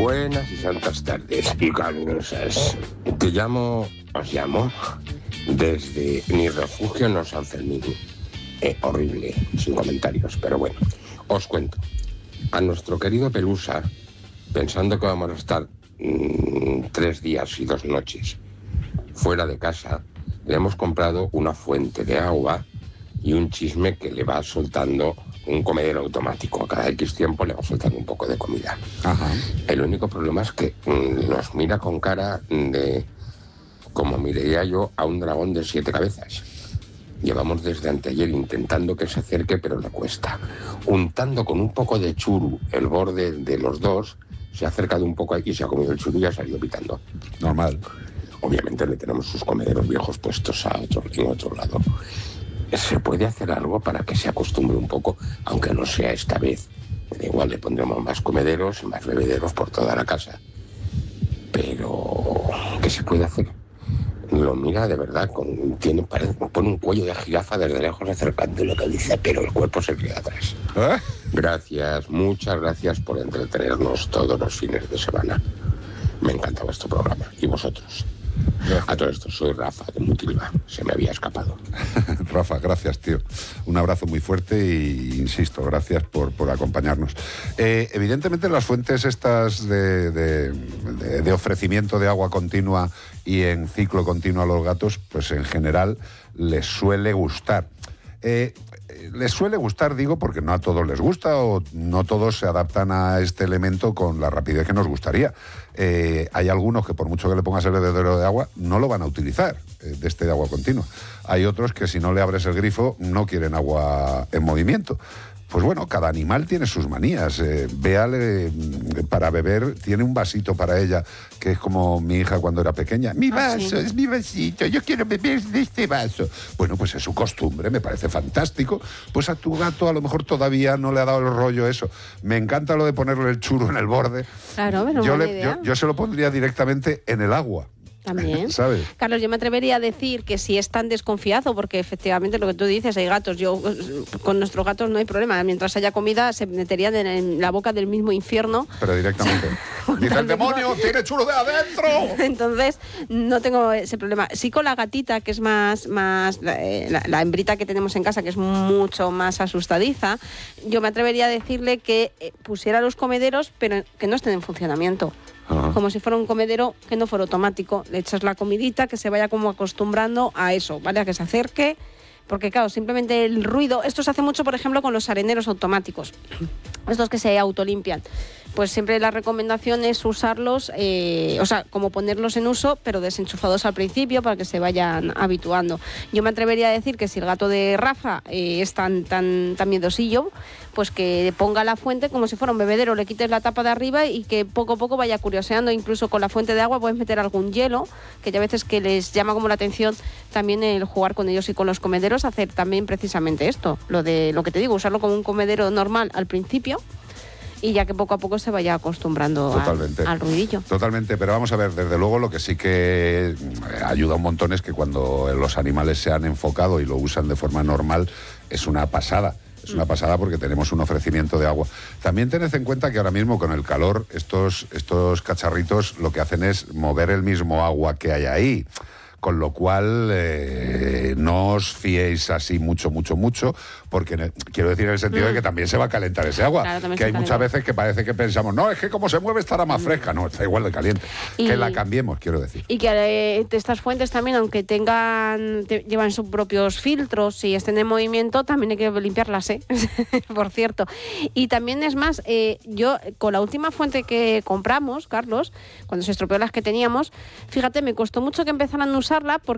Buenas y santas tardes y calurosas. Os llamo desde mi refugio en los Sanfermín. Horrible, sin comentarios, pero bueno, os cuento. A nuestro querido Pelusa, pensando que vamos a estar 3 días y 2 noches fuera de casa, le hemos comprado una fuente de agua y un chisme que le va soltando un comedero automático. A cada X tiempo le va soltando un poco de comida. Ajá. El único problema es que nos mira con cara de como miraría yo a un dragón de 7 cabezas. Llevamos desde anteayer intentando que se acerque, pero le cuesta. Untando con un poco de churu el borde de los dos, se ha acercado un poco aquí, se ha comido el churu y ha salido pitando. Normal. Obviamente le tenemos sus comederos viejos puestos en otro lado. ¿Se puede hacer algo para que se acostumbre un poco, aunque no sea esta vez? Da igual, le pondremos más comederos y más bebederos por toda la casa. Pero, ¿qué se puede hacer? Lo mira de verdad, pone un cuello de jirafa desde lejos acercando lo que dice, pero el cuerpo se queda atrás. Gracias, muchas gracias por entretenernos todos los fines de semana. Me encanta vuestro programa. ¿Y vosotros? A todo esto, soy Rafa de Mutilva. Se me había escapado. Rafa, gracias, tío. Un abrazo muy fuerte y, insisto, gracias por acompañarnos. Evidentemente, las fuentes estas de ofrecimiento de agua continua y en ciclo continuo a los gatos, pues en general les suele gustar. Les suele gustar, digo, porque no a todos les gusta o no todos se adaptan a este elemento con la rapidez que nos gustaría. Hay algunos que por mucho que le pongas el bebedero de agua, no lo van a utilizar, de este de agua continua. Hay otros que si no le abres el grifo no quieren agua en movimiento. Pues bueno, cada animal tiene sus manías. Véale, para beber, tiene un vasito para ella, que es como mi hija cuando era pequeña. Mi vaso, es mi vasito, yo quiero beber de este vaso. Bueno, pues es su costumbre, me parece fantástico. Pues a tu gato a lo mejor todavía no le ha dado el rollo eso. Me encanta lo de ponerle el churro en el borde. Claro, pero yo se lo pondría directamente en el agua. También. ¿Sabes? Carlos, yo me atrevería a decir que si es tan desconfiado, porque efectivamente lo que tú dices, hay gatos, con nuestros gatos no hay problema, mientras haya comida se meterían en la boca del mismo infierno. Pero directamente. Dice el demonio, tiene churro de adentro. Entonces, no tengo ese problema. Sí con la gatita, que es más la hembrita que tenemos en casa, que es mucho más asustadiza, yo me atrevería a decirle que pusiera los comederos, pero que no estén en funcionamiento. Como si fuera un comedero que no fuera automático. Le echas la comidita, que se vaya como acostumbrando a eso, ¿vale? A que se acerque. Porque claro, simplemente el ruido... Esto se hace mucho, por ejemplo, con los areneros automáticos. Estos que se autolimpian. Pues siempre la recomendación es usarlos, como ponerlos en uso, pero desenchufados al principio para que se vayan habituando. Yo me atrevería a decir que si el gato de Rafa es tan miedosillo, pues que ponga la fuente como si fuera un bebedero, le quites la tapa de arriba y que poco a poco vaya curioseando. Incluso con la fuente de agua puedes meter algún hielo, que ya a veces que les llama como la atención también el jugar con ellos y con los comederos, hacer también precisamente esto, lo que te digo, usarlo como un comedero normal al principio, y ya que poco a poco se vaya acostumbrando al ruidillo. Totalmente, pero vamos a ver, desde luego lo que sí que ayuda un montón es que cuando los animales se han enfocado y lo usan de forma normal, es una pasada. Es una pasada porque tenemos un ofrecimiento de agua. También tened en cuenta que ahora mismo con el calor, estos cacharritos lo que hacen es mover el mismo agua que hay ahí. Con lo cual, no os fiéis así mucho, porque quiero decir en el sentido de que también se va a calentar ese agua. Claro, que hay muchas veces que parece que pensamos, no, es que como se mueve estará más fresca. No, está igual de caliente. Que la cambiemos, quiero decir. Y que estas fuentes también, aunque llevan sus propios filtros y estén en movimiento, también hay que limpiarlas, por cierto. Y también es más, yo con la última fuente que compramos, Carlos, cuando se estropeó las que teníamos, fíjate, me costó mucho que empezaran a usarla porque